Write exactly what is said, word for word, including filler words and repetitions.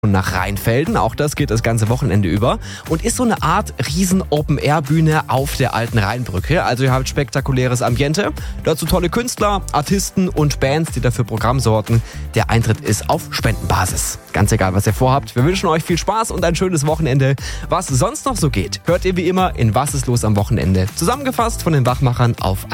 nach Rheinfelden. Auch das geht das ganze Wochenende über und ist so eine Art riesen Open-Air-Bühne auf der alten Rheinbrücke. Also ihr habt spektakuläres Ambiente, dazu tolle Künstler, Artisten und Bands, die dafür Programm sorgen. Der Eintritt ist auf Spendenbasis. Ganz egal, was ihr vorhabt. Wir wünschen euch viel Spaß und ein schönes Wochenende. Was sonst noch so geht, hört ihr wie immer in Was ist los am Wochenende. Zusammengefasst von den Wachmachern auf